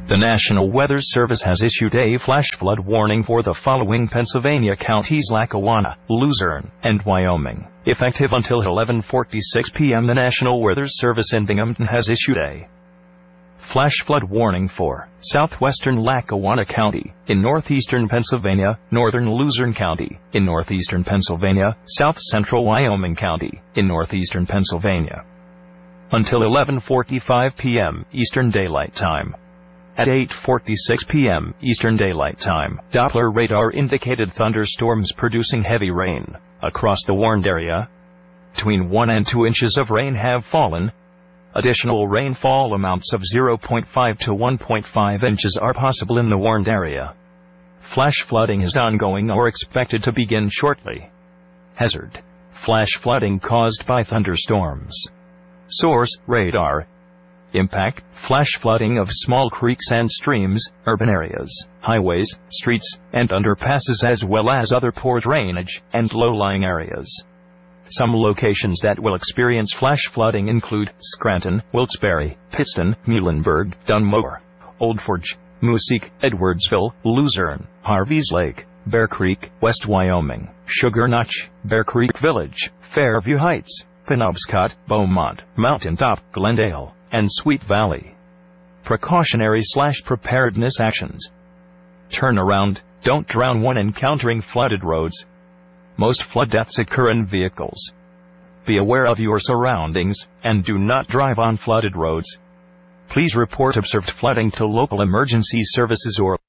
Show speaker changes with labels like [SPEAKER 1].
[SPEAKER 1] The National Weather Service has issued a flash flood warning for the following Pennsylvania counties: Lackawanna, Luzerne, and Wyoming. Effective until 11:46 p.m. The National Weather Service in Binghamton has issued a flash flood warning for southwestern Lackawanna County, in northeastern Pennsylvania, northern Luzerne County, in northeastern Pennsylvania, south central Wyoming County, in northeastern Pennsylvania. Until 11:45 p.m. Eastern Daylight Time. At 8:46 p.m. Eastern Daylight Time, Doppler radar indicated thunderstorms producing heavy rain across the warned area. Between 1 and 2 inches of rain have fallen. Additional rainfall amounts of 0.5 to 1.5 inches are possible in the warned area. Flash flooding is ongoing or expected to begin shortly. Hazard: flash flooding caused by thunderstorms. Source: radar. Impact: flash flooding of small creeks and streams, urban areas, highways, streets, and underpasses, as well as other poor drainage and low-lying areas. Some locations that will experience flash flooding include Scranton, Wilkes-Barre, Pittston, Muhlenberg, Dunmore, Old Forge, Moosic, Edwardsville, Luzerne, Harveys Lake, Bear Creek, West Wyoming, Sugar Notch, Bear Creek Village, Fairview Heights, Penobscot, Beaumont, Mountain Top, Glendale, and Sweet Valley. Precautionary/preparedness actions. Turn around, don't drown when encountering flooded roads. Most flood deaths occur in vehicles. Be aware of your surroundings, and do not drive on flooded roads. Please report observed flooding to local emergency services or